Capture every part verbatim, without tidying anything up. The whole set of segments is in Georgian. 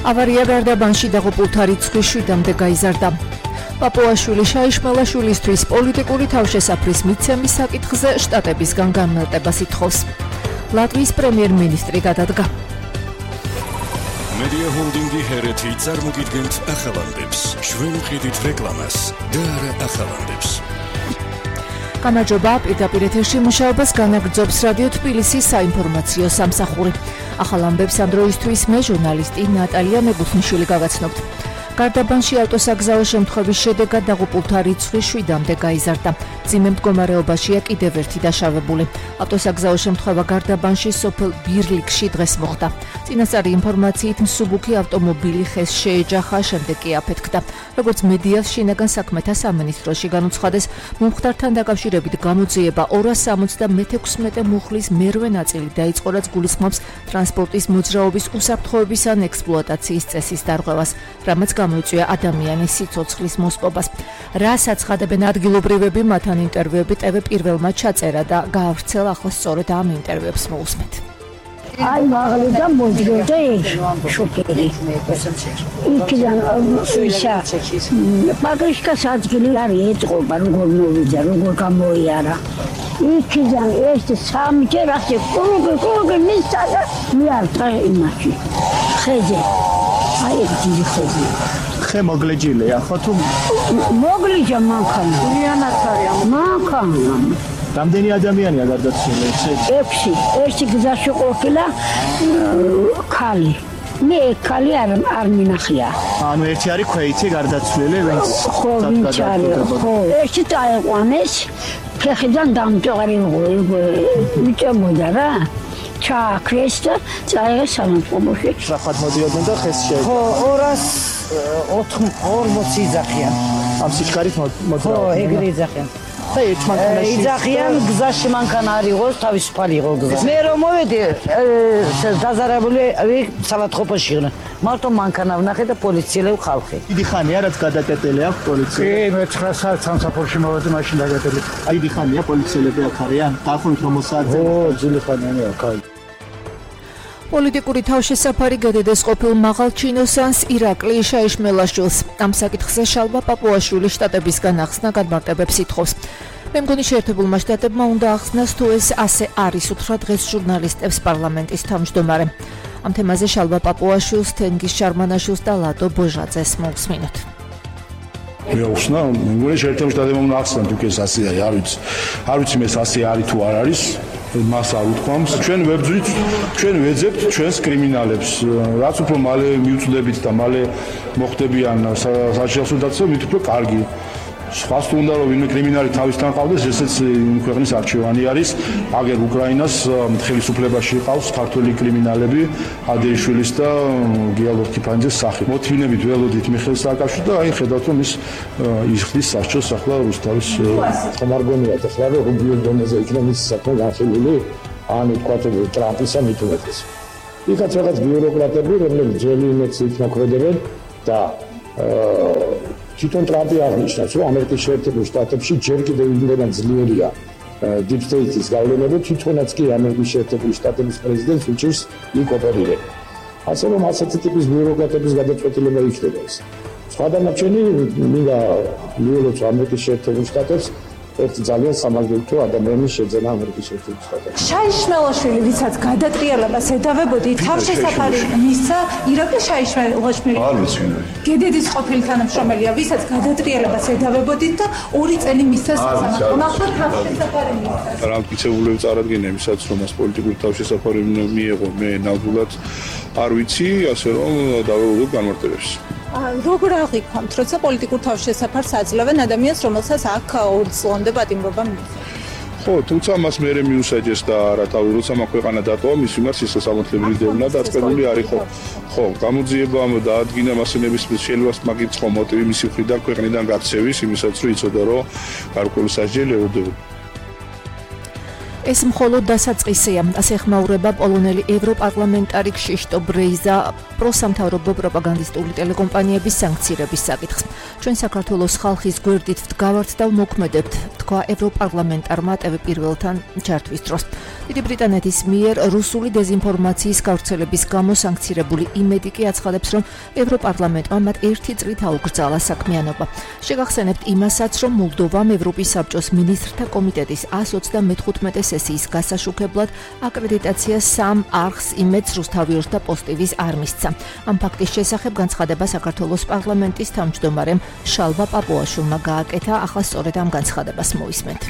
ავარია გარდაბანში დაღუპულთა რიცხვი შვიდამდე გაიზარდა. პაპუაშვილი შაიშმელაშვილისთვის პოლიტიკური თავშესაფრის მიცემის საკითხზე შტატებისგან განმარტებას ითხოვს. ლატვიის პრემიერ-მინისტრი გადადგა. მედია ჰოლდინგი ჰერეთი წარმოგიდგენთ ახალამდებს. ჩვენ ვყიდით რეკლამას და არა ახალამდებს. გამარჯობა, პირდაპირ ეთერში მუშაობას განაგრძობს რადიო თბილისის საინფორმაციო სამსახური. ახალამდებს ამ დროისთვის მე ჟურნალისტი ნატალია მეგუთნიშვილი გავაცნობთ. გარდაბანში ავტოსაგზაო შემთხვევის შედეგად დაღუპულთა რიცხვი შვიდამდე გაიზარდა. მძიმე მდგომარეობაშია კიდევ ერთი დაშავებული. ავტოსაგზაო შემთხვევა გარდაბანში სოფელ ბირლიქში დღეს მოხდა. წინასწარი ინფორმაციით მსუბუქი ავტომობილი ხეს შეეჯახა, შემდეგ კი აფეთქდა. როგორც მედიას შინაგან საქმეთა სამინისტროში განუცხადეს, მომხდართან დაკავშირებით გამოძიება ორას სამოცდამეექვსმეტე მუხლის მერვე ნაწილი დაიწყო, რაც გულისხმობს ტრანსპორტის მოძრაობის უსაფრთხოების ან ექსპლუატაციის წესის დარღვევას, რამაც გამოიწვია ადამიანის სიცოცხლის მოსპობას. რას აცხადებენ ადგილობრივები, მათთან ინტერვიუები ტევ პირველმა ჩაწერა და გაავრცელა, ახლა სწორედ ამ ინტერვიუებს მოусმეთ. Ay mağluda bozuldu şoförü. İkiden suya. Bakışka saçgılar yedi kurban gornovica, rugor kamoyara. İkiden işte samike rastı kurgu kurgu misala miyarta imaki. Xeze. Hayır diye xeze. ხე მოგლეჯილია ხო თუ მოგლიჯა მანქან. რიანაცარია მანქან. რამდენი ადამიანია გარდაცვლილი? ექვსი. ერთი გზაში ყოფილა ქალი. მე ქალი არ არ მინახია. ანუ ერთი არის ქვეითი გარდაცვლილი, ვინც ხო, ვინც არის. ხო, ერთი დაეყვანეს ფეხიდან დამჭყარი მიწემოდა რა. ჩააქრეს და წაიღეს სამწყობოში. შეხად მოდიოდნენ და ხეს შეეძახა. ხო, ორას ორმოცი იძახიან. ამ სიჩქარით მოდიოდნენ. ხო, ეგრე იძახიან. და ერთ მანქანაში იძახიან გზაში მანქანა არ იყოს, თავისუფალი იყო გზა. მე რომ მოვედი, დაზარებული სამწყობოში იყვნენ. მარტო მანქანა ვნახე და პოლიციელები ხალხი. დიდი ხანია რაც გადაკეტილი აქვს პოლიცია. კი, მე ცხრა საათს სამსახურში მოვედი, მაშინ დაგაკეტილი. აი დიდი ხანია პოლიციელები აქ არიან? დაახლოებით რომელ საათზე? ო, ძილი ხანია აქ. პოლიტიკური თავშესაფარი გადადეს ყოფილ მაღალჩინოსანს ირაკლი შაიშმელაშვილს. ამ საკითხზე შალვა პაპუაშვილი შტატებისგან ახსნა განმარტებებს ითხოვს. მე მგონი შეერთებულმა შტატებმა უნდა ახსნას თუ ეს ასე არის, უთხრა დღეს ჟურნალისტებს პარლამენტის თავმჯდომარე. ამ თემაზე შალვა პაპუაშვილს, თენგიზ შარმანაშვილს და ლადო ბოჟაძეს მოვსმინოთ. მე ვხსნა, მე მგონი შეერთებულ შტატებმა უნდა ახსნათ თუ ეს ასე არის, არ ვიცი. არ ვიცი მე ასე არის თუ არ არის. მას არ უთქვამს. ჩვენ ვებძვით, ჩვენ ვეძებთ ჩვენს კრიმინალებს. რაც უფრო მალე მიუწვდებით და მალე მოხდებიან საჯელსო დაცვა, მით უფრო კარგი. სხვას თუ უნდა რომ ვინმე კრიმინალი თავისთან ყავდეს, ესეც ქვეყნის არჩევანი არის. აგერ უკრაინას ხელისუფლებაში ყავს ქართველი კრიმინალები, ადეიშვილის და გიალორქიფანძეს სახით. მოთმინებით ველოდით მიხეილ სააკაშვილს და აი ხედავთ რომ ის იხდის სასჯელს ახლა რუსთავის ხომარგონია და ხლა რომ რუბიოს დონეზე იქნება ის საქმე განხილული, ანუ თქვა ტრამპისა მithumetes. იქაც რაღაც ბიუროკრატები, რომლებიც ძველი იმეცით მოქმედებენ და თვითონ ტრამპი აღნიშნავს, რომ ამერიკის შეერთებულ შტატებში ჯერ კიდევ იმდენად ძლიერია deep state-ის გავლენები, თვითონაც კი ამერიკის შეერთებული შტატების პრეზიდენტს უჭირს იქ ოპერირება. ასე რომ ასეთი ტიპის ბიუროკრატების გადაწყვეტილება იქნება ეს. სხვა დანარჩენი მინდა მიულოც ამერიკის შეერთებულ შტატებს ერთ ძალიან სამაგდროთო ადამიანის შეძენა ამერიკის შეერთებულ შტატებში. შაიშმელაშვილი, ვისაც გადატრიალებას ედავებოდი, თავშესაფარი მისცა ირაკლი შაიშმელაშვილი. არ ვიცი ვინ არის. გედედის ყოფილი თანამშრომელია, ვისაც გადატრიალებას ედავებოდით და ორი წელი მისცა სასამართლო. ნახოთ თავშესაფარი მისცა. რა მტკიცებულები წარადგენ იმისაც, რომ მას პოლიტიკური თავშესაფარი მიიღო, მე ნამდვილად არ ვიცი, ასე რომ დავეულოთ განმარტებებს. როგორ აღიქვამთ, როცა პოლიტიკურ თავშესაფარს აძლევენ ადამიანს, რომელსაც აქ ორი წლამდე პატიმრობა მიიღო? ხო, თუმცა მას მერე მიუსაჯეს და რა თავი როცა მაქვეყანა დატოვა, მის მიმართ სისასამართლებელი დევნა დაწყებული არ იყო. ხო, გამოძიებამ დაადგინა მასენების შეიძლება მაგით ხო მოტივი მისი მხრიდან ქვეყნიდან გაქცევის, იმისაც რომ იცოდა რომ გარკვეული სასჯელი ელოდებოდა. ეს მხოლოდ დასაწყისია, ასე ხმაურება პოლონელი ევროპარლამენტარი ქსიშტო ბრეიზა პროსამთავრობო პროპაგანდისტული ტელეკომპანიების სანქცირების საკითხს. ჩვენ საქართველოს ხალხის გვერდით ვდგავართ და ვმოქმედებთ, თქვა ევროპარლამენტარმა ტევ პირველთან ჩართვის დროს. დიდი ბრიტანეთის მიერ რუსული დეზინფორმაციის გავრცელების გამო სანქცირებული იმედი კი აცხადებს, რომ ევროპარლამენტმა მათ ერთი წლით აუკრძალა საქმიანობა. შეგახსენებთ იმასაც, რომ მოლდოვამ ევროპის საბჭოს მინისტრთა კომიტეტის εκατს ოცდამეხუთმეტე სესიის გასაშუქებლად აკრედიტაციას სამ არხს იმედს რუსთავიორს და პოსტივის არ მისცა. ამ ფაქტის შესახებ განცხადება საქართველოს პარლამენტის თავმჯდომარემ შალვა პაპუაშვილმა გააკეთა, ახლა სწორედ ამ განცხადებას მოვისმენთ.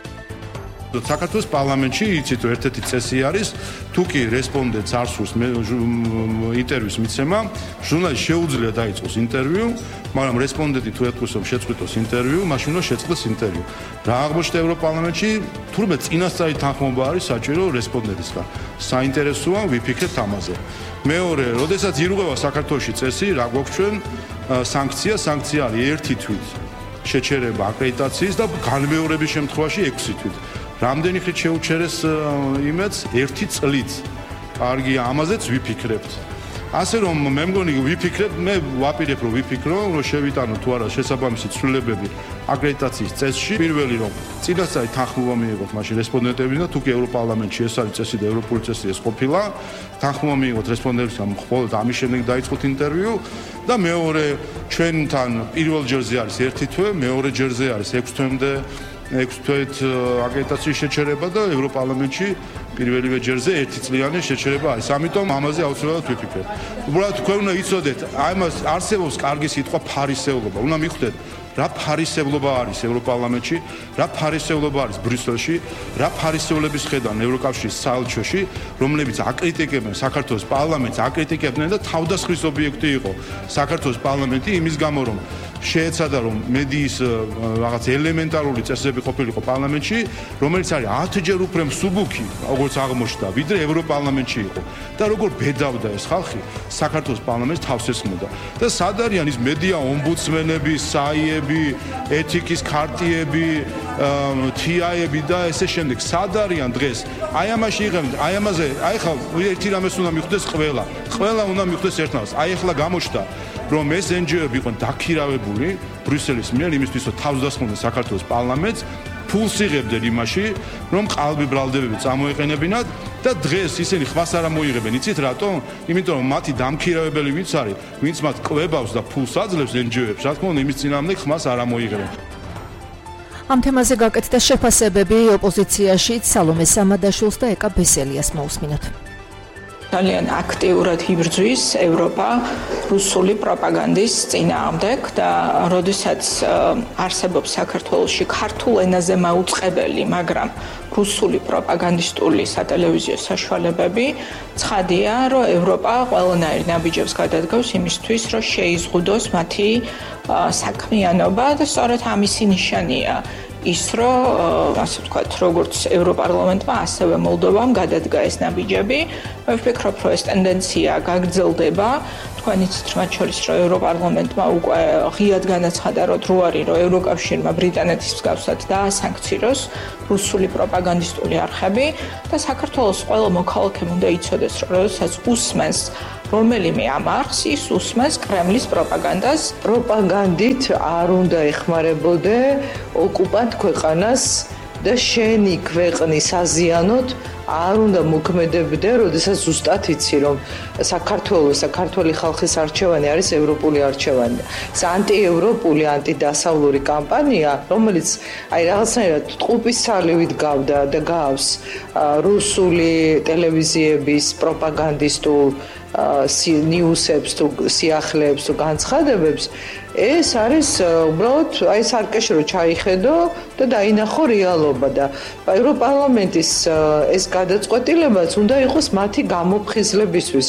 საქართველოს პარლამენტში იცით ერთ-ერთი წესი არის, თუ კი რესპონდენტს არ სურს ინტერვიუს მიცემა, ჟურნალისტს შეუძლია დაიწყოს ინტერვიუ, მაგრამ რესპონდენტი თუ ეთქვის რომ შეწყვიტოს ინტერვიუ, მაშინ უნდა შეწყდეს ინტერვიუ. რა აღმოჩნდა ევროპარლამენტში, თურმე წინასწარი თანხმობა არის საჭირო რესპონდენტისგან. საინტერესოა ვიფიქრეთ ამაზე. მეორე, როდესაც ირღვევა საქართველოში წესი, რა გვაქვს ჩვენ სანქცია, სანქცია არის ერთი თვით შეჩერება აკრედიტაციის და განმეორების შემთხვევაში ექვსი თვით. რამდენი ხნით შეუჩერეს იმედს ერთი წლით. კარგია, ამაზეც ვიფიქრებთ. ასე რომ მე მგონი ვიფიქრებთ, მე ვაპირებ რომ ვიფიქრო, რომ შევიტანო თუ არა შესაბამისი ცვლილებები აკრედიტაციის წესში. პირველი რომ წინასწარი თანხმობა მიიღოთ მაშინ რესპონდენტებიდან და თუ კი ევროპარლამენტში ეს არის წესი და ევროპული წესი ეს ყოფილა, თანხმობა მიიღოთ რესპონდენტებისგან, მხოლოდ ამის შემდეგ დაიწყოთ ინტერვიუ და მეორე ჩვენთან პირველ ჯერზე არის ერთი თვე, მეორე ჯერზე არის ექვსი თვემდე ექვსი თვით აკრედიტაციის შეჩერება და ევროპარლამენტში პირველივე ჯერზე ერთი წლიანი შეჩერება არის. ამიტომ ამაზე აუცილებლად ვიფიქრებთ. უბრალოდ თქვენ უნდა იცოდეთ, ამას არსებობს კარგი სიტყვა ფარისეულობა. უნდა მიხვდეთ რა ფარისეულობა არის ევროპარლამენტში, რა ფარისეულობა არის ბრიუსელში, რა ფარისეულების ხედავენ ევროკავშირის საელჩოში, რომლებიც აკრიტიკებენ საქართველოს პარლამენტს, აკრიტიკებდნენ და თავდასხმის ობიექტი იყო საქართველოს პარლამენტი იმის გამო, რომ შეეცადა რომ მედიის რაღაც ელემენტარული წესები ყოფილიყო პარლამენტში, რომელიც არის ათჯერ უფრო მსუბუქი, როგორც აღმოჩნდა, ვიდრე ევროპარლამენტში იყო. და როგორ ბედავდა ეს ხალხი, საქართველოს პარლამენტს თავს ესხმოდა. და სად არიან ის მედია ომბუდსმენები, საიები, ეთიკის ქარტიები, თიაები და ესე შემდეგ, სად არიან დღეს? აი ამაში იღებენ, აი ამაზე, აი ხა ერთი რამეს უნდა მიხვდეს ყველა. ყველა უნდა მიხვდეს ერთმანეთს. აი ახლა გამოჩნდა რომ ეს εν ჯი ო-ები იყვნენ დაქირავებული ბრიუსელის მიერ იმისთვის, რომ თავს დასხმოდნენ საქართველოს პარლამენტს, ფულს იღებდნენ იმაში, რომ ყალბი ბრალდებები წამოეყენებინათ და დღეს ისინი ხმას არ მოიღებენ. იცით რატომ? იმიტომ რომ მათი დამქირავებელი ვინც არის, ვინც მათ კვებავს და ფულს აძლევს εν ჯი ო-ებს, რა თქმა უნდა, იმის წინააღმდეგ ხმას არ მოიღებენ. ამ თემაზე გაკეთდა შეფასებები ოპოზიციაში სალომე სამადაშვილს და ეკა ბესელიას მოусმინოთ. ძალიან აქტიურად იბრძვის ევროპა რუსული პროპაგანდის წინააღმდეგ და როდესაც არსებობს საქართველოში ქართულ ენაზე მაუწყებელი, მაგრამ რუსული პროპაგანდისტული სატელევიზიო საშუალებები, ცხადია, რომ ევროპა ყველანაირ ნაბიჯებს გადადგავს იმისთვის, რომ შეიზღუდოს მათი საქმიანობა და სწორედ ამისი ნიშანია ის, რომ ასე ვთქვათ, როგორც ევროპარლამენტმა, ასევე მოლდოვამ გადადგა ეს ნაბიჯები. მე ვფიქრობ, რომ ეს ტენდენცია გაგრძელდება. თქვენ იცით, მათ შორის, რომ ევროპარლამენტმა უკვე ღიად განაცხადა, რომ დრო არის, რომ ევროკავშირმა ბრიტანეთის მსგავსად დაასანქციროს რუსული პროპაგანდისტული არხები და საქართველოს ყველა მოქალაქემ უნდა იცოდეს, რომ როდესაც უსმენს რომელიმე ამ არხს, ის უსმენს კრემლის პროპაგანდას. პროპაგანდით არ უნდა ეხმარებოდე ოკუპანტ ქვეყანას და შენი ქვეყნის აზიანოთ არ უნდა მოქმედებდე, როდესაც ზუსტად იცი, რომ საქართველოს, საქართველოს ხალხის არჩევანი არის ევროპული არჩევანი. ეს ანტიევროპული, ანტიდასავლური კამპანია, რომელიც აი რაღაცნაირად ტყუპის ცალივით გავდა და გავს რუსული ტელევიზიების პროპაგანდისტულ ნიუსებს თუ სიახლეებს თუ განცხადებებს, ეს არის უბრალოდ აი სარკეში რომ ჩაიხედო და დაინახო რეალობა და ევროპარლამენტის ეს გადაწყვეტილებაც უნდა იყოს მათი გამოფხიზლებისთვის.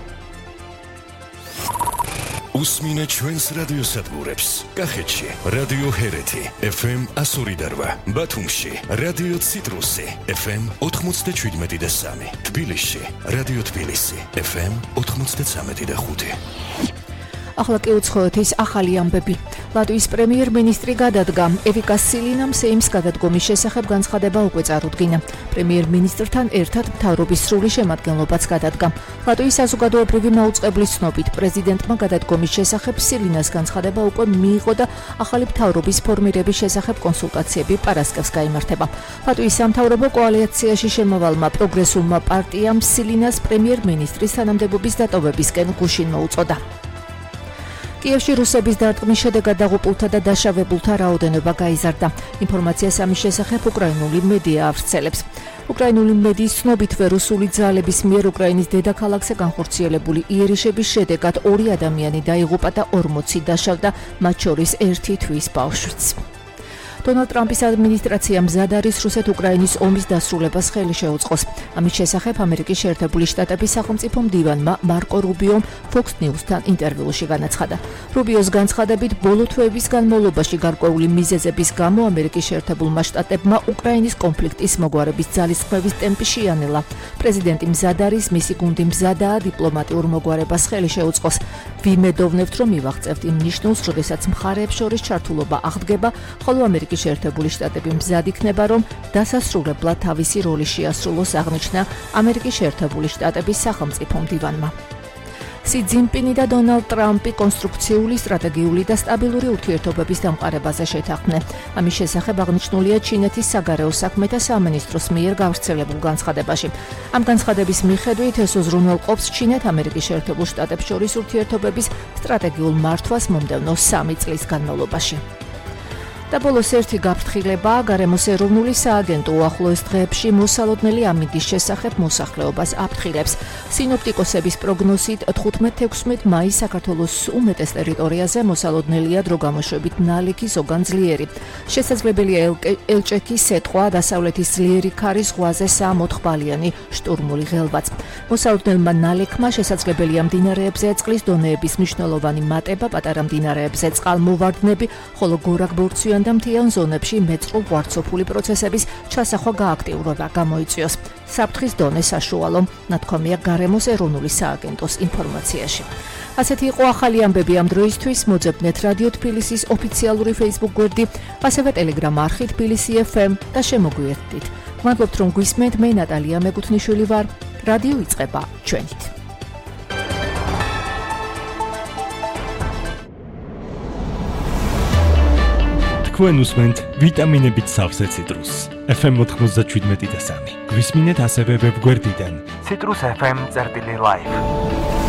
უსმინე ჩვენს რადიოსადგურებს. კახეთში რადიო ჰერეთი ეფ ემ ასორი და რვა, ბათუმში რადიო ციტრუსი ეფ ემ ოთხმოცდაჩვიდმეტი და სამი, თბილისში რადიო თბილისი ეფ ემ ოთხმოცდაცამეტი და ხუთი. ახლა კი უცხოეთის ახალი ამბები. ლატვიის პრემიერ-მინისტრი გადადგა. ევიკა სილინამ სეიმს გადადგომის შესახებ განცხადება უკვე წარუდგინა. პრემიერ-მინისტრთან ერთად მთავრობის სრული შემადგენლობაც გადადგა. ლატვიის საზოგადოებრივი მაუწყებლის ცნობით პრეზიდენტმა გადადგომის შესახებ სილინას განცხადება უკვე მიიღო და ახალი მთავრობის ფორმირების შესახებ კონსულტაციები პარასკევს გაიმართება. ლატვიის სამთავრობო კოალიციაში შემავალმა პროგრესულმა პარტიამ სილინას პრემიერ-მინისტრის თანამდებობის დატოვებისკენ გუშინ მოუწოდა. კიევში რუსების დარტყმის შედეგად დაღუპულთა და დაშავებულთა რაოდენობა გაიზარდა. ინფორმაციას ამის შესახებ უკრაინული მედია ავრცელებს. უკრაინული მედიის ცნობით რუსული ძალების მიერ უკრაინის დედაქალაქზე განხორციელებული იერიშების შედეგად ორი ადამიანი დაიღუპა და ორმოცი დაშავდა, მათ შორის ერთი თვის ბავშვიც. დონალდ ტრამპის ადმინისტრაცია მზად არის რუსეთ-უკრაინის ომის დასრულებას ხელი შეუწყოს. ამის შესახებ ამერიკის შეერთებული შტატების სახელმწიფო მდივანმა მარკო რუბიომ Fox News-თან ინტერვიუში განაცხადა. რუბიოს განცხადებით, ბოლო თვეების განმავლობაში გარკვეული მიზეზების გამო ამერიკის შეერთებულმა შტატებმა უკრაინის კონფლიქტის მოგვარების ძალისხმევის ტემპი შეანელა. პრეზიდენტი მზად არის, მისი გუნდი მზადაა დიპლომატიურ მოგვარებას ხელი შეუწყოს. ვიმედოვნებთ, რომ მივაღწევთ იმ ნიშნულს, როდესაც მხარეებს შორის ჩართულობა აღდგება, ხოლო ამერიკის შეერთებული შტატები მზად იქნება, რომ დასასრულებლად თავისი როლი შეასრულოს, აღნიშნა ამერიკის შეერთებული შტატების სახელმწიფო მდივანმა. სი ძინპინი და დონალდ ტრამპი კონსტრუქციული, სტრატეგიული და სტაბილური ურთიერთობების დამყარებაზე შეთანხმდნენ. ამის შესახებ აღნიშნულია ჩინეთის საგარეო საქმეთა სამინისტროს მიერ გავრცელებულ განცხადებაში. ამ განცხადების მიხედვით ეს უზრუნველყოფს ჩინეთ-ამერიკის შეერთებულ შტატებს შორის ურთიერთობების სტრატეგიულ მართვას მომდევნო სამი წლის განმავლობაში. და ბოლოს ერთი გაფრთხილება, გარემოს ეროვნული სააგენტო უახლოეს დღეებში მოსალოდნელი ამინდის შესახებ მოსახლეობას აფრთხილებს. სინოპტიკოსების პროგნოზით თხუთმეტ-ექვსმეტ მაისს საქართველოს უმეტეს ტერიტორიაზე მოსალოდნელია დროგამოშვებით ნალექი, ზოგან ძლიერი. შესაძლებელია ელჭექის სეტყვა, დასავლეთის ძლიერი ქარის ზღვაზე სამ-ოთხბალიანი შტურმული ღელვაც. მოსალოდნელმა ნალექმა შესაძლებელია მდინარეებზე წყლის დონეების მნიშვნელოვანი მატება, პატარა მდინარეებზე წყალმოვარდნები, ხოლო გორაკ-ბორცვიან და მთიან ზონებში მეწყო-ვარცოფული პროცესების ჩასახვა გააქტიურება გამოიწვიოს. საფრთხის დონე საშუალო, ნათქვამია გარემოს ეროვნული სააგენტოს ინფორმაციაში. ასეთი იყო ახალი ამბები ამ დროისთვის. მოძებნეთ რადიო თბილისის ოფიციალური Facebook გვერდი, ასევე Telegram არხი თბილისი ეფ ემ და შემოგვიერთდით. მადლობთ, რომ გვისმენთ. მე ნატალია მეგუთნიშვილი ვარ. რადიო იწყება ჩვენით. თქვენ უსმენთ ვიტამინებით სავსე ციტრუსს. ეფ ემ ოთხმოცდაშვიდ და სამი. გვისმინეთ ასევე ვებგვერდიდან citrus f m წერტილი live.